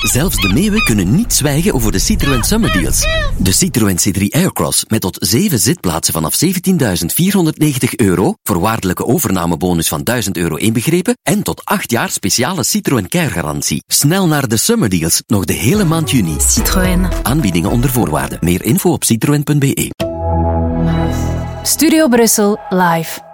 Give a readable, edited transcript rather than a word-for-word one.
Zelfs de meeuwen kunnen niet zwijgen over de Citroën Summer Deals. De Citroën C3 Aircross met tot 7 zitplaatsen vanaf €17.490, voorwaardelijke overnamebonus van €1.000 inbegrepen en tot 8 jaar speciale Citroën Care-garantie. Snel naar de Summer Deals, nog de hele maand juni. Citroën. Aanbiedingen onder voorwaarden. Meer info op citroen.be. Studio Brussel live.